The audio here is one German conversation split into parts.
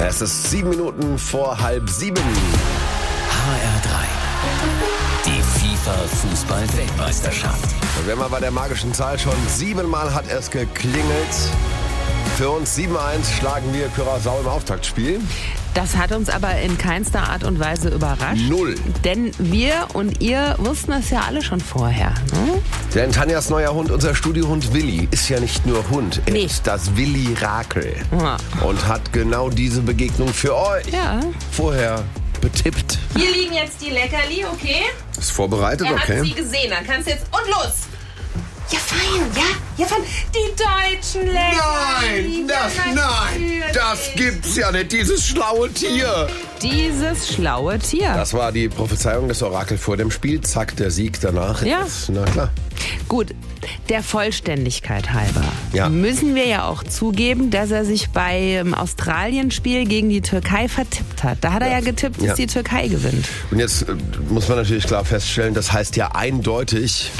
Es ist 7 Minuten vor 6:30. HR3. Die FIFA-Fußball-Weltmeisterschaft. Und wir haben bei der magischen Zahl schon 7-mal hat es geklingelt. Für uns 7-1 schlagen wir Curaçao im Auftaktspiel. Das hat uns aber in keinster Art und Weise überrascht. 0. Denn wir und ihr wussten das ja alle schon vorher. Ne? Denn Tanjas neuer Hund, unser Studiohund Willi, ist ja nicht nur Hund. Er ist das Willi-Rakel. Ja. Und hat genau diese Begegnung für euch vorher betippt. Hier liegen jetzt die Leckerli, okay? Ist vorbereitet, Er okay? hat sie gesehen, dann kannst du jetzt... Und los! Ja, fein, ja, fein. Die deutschen Leckerli. Nein, das gibt's ja nicht, dieses schlaue Tier. Dieses schlaue Tier. Das war die Prophezeiung des Orakels vor dem Spiel. Zack, der Sieg danach. Ja. Na klar. Gut, der Vollständigkeit halber Ja. müssen wir ja auch zugeben, dass er sich beim Australien-Spiel gegen die Türkei vertippt hat. Da hat er ja getippt, dass Ja. die Türkei gewinnt. Und jetzt muss man natürlich klar feststellen, das heißt ja eindeutig,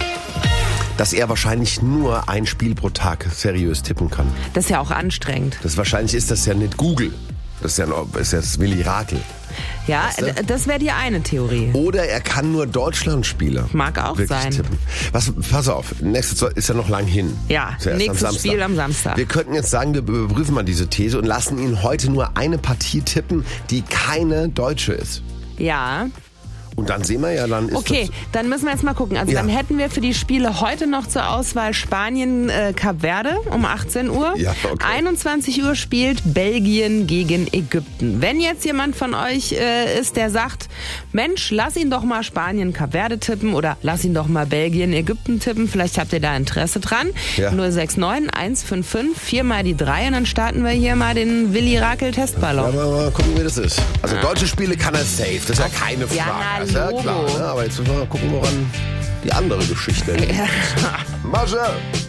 dass er wahrscheinlich nur ein Spiel pro Tag seriös tippen kann. Das ist ja auch anstrengend. Wahrscheinlich ist das ja nicht Google. Das ist ja das Willi Rakel. Ja, Weißt du? das wäre die eine Theorie. Oder er kann nur Deutschland-Spieler Mag auch wirklich sein. tippen. Pass auf, nächstes ist ja noch lang hin. Ja, Ist erst nächstes am Samstag. Spiel am Samstag. Wir könnten jetzt sagen, wir überprüfen mal diese These und lassen ihn heute nur eine Partie tippen, die keine deutsche ist. Ja, Und dann sehen wir ja, dann ist okay, dann müssen wir jetzt mal gucken. Also Ja. dann hätten wir für die Spiele heute noch zur Auswahl Spanien, Kap Verde um 18 Uhr. Ja, okay. 21 Uhr spielt Belgien gegen Ägypten. Wenn jetzt jemand von euch ist, der sagt, Mensch, lass ihn doch mal Spanien, Kap Verde tippen oder lass ihn doch mal Belgien, Ägypten tippen. Vielleicht habt ihr da Interesse dran. Ja. 069 155 4 mal die 3 und dann starten wir hier mal den Willi Rakel Testballon. Ja, mal gucken, wie das ist. Also deutsche Spiele kann er safe, das ist ja keine Frage. Ja, na, das ist ja Logo. klar. Ne? Aber jetzt müssen wir mal gucken, woran die andere Geschichte liegt. Masche!